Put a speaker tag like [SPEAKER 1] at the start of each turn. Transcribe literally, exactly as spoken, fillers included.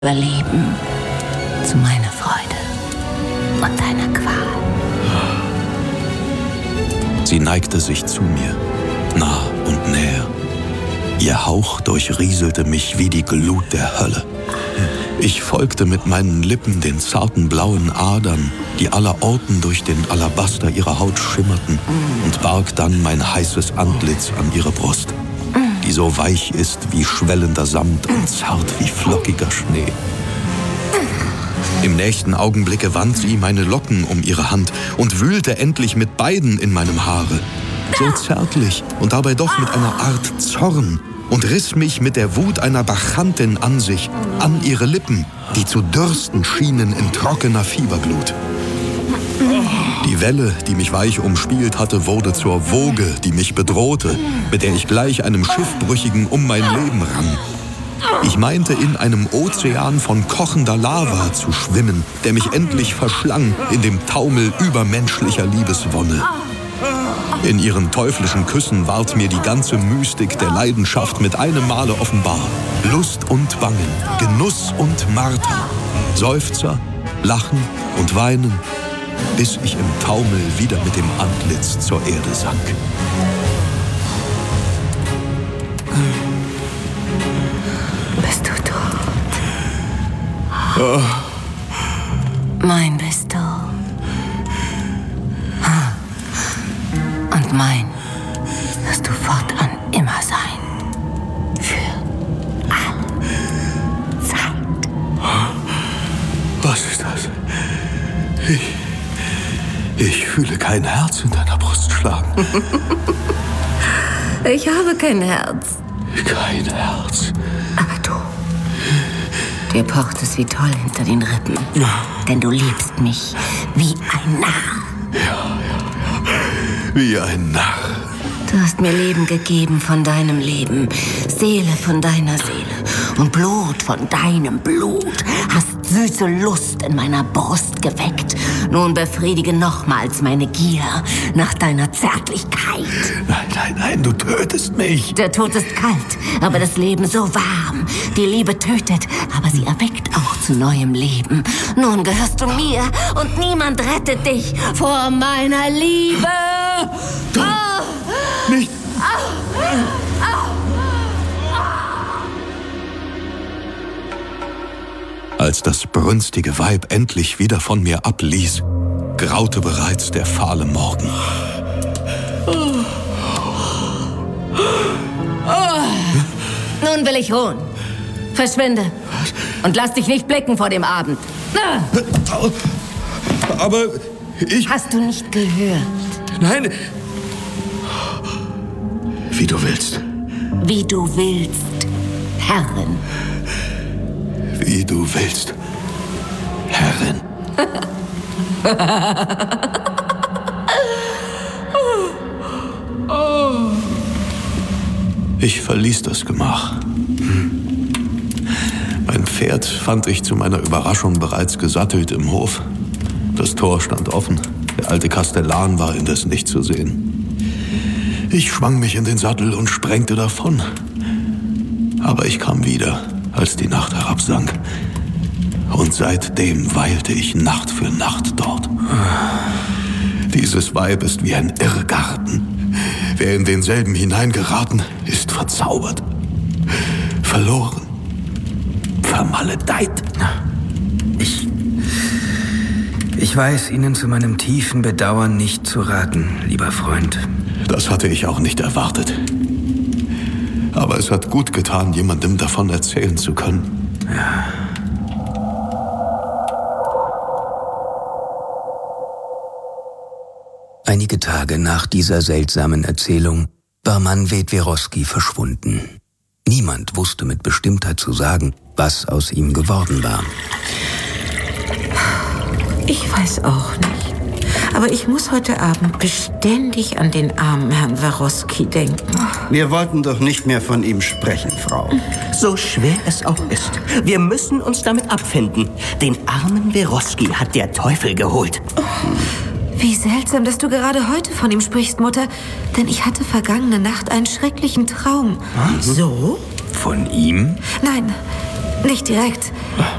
[SPEAKER 1] überleben. Zu meiner Freude und deiner Qual.
[SPEAKER 2] Sie neigte sich zu mir, nah und näher. Ihr Hauch durchrieselte mich wie die Glut der Hölle. Ich folgte mit meinen Lippen den zarten blauen Adern, die allerorten durch den Alabaster ihrer Haut schimmerten, und barg dann mein heißes Antlitz an ihre Brust, die so weich ist wie schwellender Samt und zart wie flockiger Schnee. Im nächsten Augenblicke wand sie meine Locken um ihre Hand und wühlte endlich mit beiden in meinem Haare. So zärtlich und dabei doch mit einer Art Zorn, und riss mich mit der Wut einer Bacchantin an sich, an ihre Lippen, die zu dürsten schienen in trockener Fieberglut. Die Welle, die mich weich umspielt hatte, wurde zur Woge, die mich bedrohte, mit der ich gleich einem Schiffbrüchigen um mein Leben rang. Ich meinte, in einem Ozean von kochender Lava zu schwimmen, der mich endlich verschlang in dem Taumel übermenschlicher Liebeswonne. In ihren teuflischen Küssen ward mir die ganze Mystik der Leidenschaft mit einem Male offenbar. Lust und Bangen, Genuss und Marter, Seufzer, Lachen und Weinen, bis ich im Taumel wieder mit dem Antlitz zur Erde sank.
[SPEAKER 1] Bist du tot? Oh. Mein bist du. Und mein wirst du fortan immer sein. Für alle Zeit.
[SPEAKER 2] Was ist das? Ich, ich fühle kein Herz in deiner Brust schlagen.
[SPEAKER 1] Ich habe kein Herz.
[SPEAKER 2] Kein Herz.
[SPEAKER 1] Aber du, dir pocht es wie toll hinter den Rippen. Ja. Denn du liebst mich wie ein Narr.
[SPEAKER 2] Ja, ja, ja. Wie ein Narr.
[SPEAKER 1] Du hast mir Leben gegeben von deinem Leben, Seele von deiner Seele und Blut von deinem Blut. Hast süße Lust in meiner Brust geweckt. Nun befriedige nochmals meine Gier nach deiner Zärtlichkeit.
[SPEAKER 2] Nein, nein, nein, du tötest mich.
[SPEAKER 1] Der Tod ist kalt, aber das Leben so warm. Die Liebe tötet, aber sie erweckt auch zu neuem Leben. Nun gehörst du mir und niemand rettet dich vor meiner Liebe.
[SPEAKER 2] Du, ah, nicht.
[SPEAKER 1] Ah, ah,
[SPEAKER 2] Als das brünstige Weib endlich wieder von mir abließ, graute bereits der fahle Morgen.
[SPEAKER 1] Oh. Oh. Nun will ich ruhen. Verschwinde. Und lass dich nicht blicken vor dem Abend.
[SPEAKER 2] Aber ich...
[SPEAKER 1] Hast du nicht gehört?
[SPEAKER 2] Nein. Wie du willst.
[SPEAKER 1] Wie du willst, Herrin.
[SPEAKER 2] Wie du willst, Herrin. Ich verließ das Gemach. Mein Pferd fand ich zu meiner Überraschung bereits gesattelt im Hof. Das Tor stand offen. Der alte Kastellan war indes nicht zu sehen. Ich schwang mich in den Sattel und sprengte davon. Aber ich kam wieder, als die Nacht herabsank. Und seitdem weilte ich Nacht für Nacht dort. Dieses Weib ist wie ein Irrgarten. Wer in denselben hineingeraten, ist verzaubert, verloren, vermaledeit.
[SPEAKER 3] Ich... Ich weiß Ihnen zu meinem tiefen Bedauern nicht zu raten, lieber Freund.
[SPEAKER 2] Das hatte ich auch nicht erwartet. Aber es hat gut getan, jemandem davon erzählen zu können.
[SPEAKER 3] Ja. Einige Tage nach dieser seltsamen Erzählung war Manfred Weroski verschwunden. Niemand wusste mit Bestimmtheit zu sagen, was aus ihm geworden war.
[SPEAKER 4] Ich weiß auch nicht. Aber ich muss heute Abend beständig an den armen Herrn Weroski denken.
[SPEAKER 5] Wir wollten doch nicht mehr von ihm sprechen, Frau.
[SPEAKER 6] So schwer es auch ist. Wir müssen uns damit abfinden. Den armen Weroski hat der Teufel geholt.
[SPEAKER 4] Oh, wie seltsam, dass du gerade heute von ihm sprichst, Mutter. Denn ich hatte vergangene Nacht einen schrecklichen Traum.
[SPEAKER 3] Mhm.
[SPEAKER 4] So?
[SPEAKER 3] Von ihm?
[SPEAKER 4] Nein, nicht direkt.